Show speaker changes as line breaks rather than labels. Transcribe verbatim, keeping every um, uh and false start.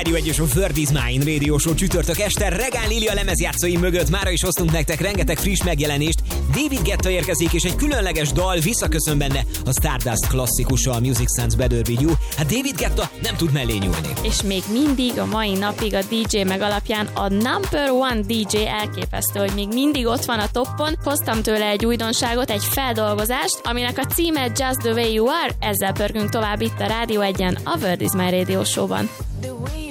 Rádió egy és a Word is Mine Radio Show csütörtök este Regán Lilia lemezjátszói mögött mára is hoztunk nektek rengeteg friss megjelenést. David Guetta érkezik, és egy különleges dal visszaköszön benne a Stardust klasszikusa, a Music Sounds Better With You. Hát David Guetta nem tud mellé nyúlni.
És még mindig a mai napig a dé dzsé meg alapján a number one dé dzsé elképesztő, hogy még mindig ott van a toppon. Hoztam tőle egy újdonságot, egy feldolgozást, aminek a címe Just The Way You Are. Ezzel pörgünk tovább itt a Rádió egyen, a Word is My Radio Show-ban.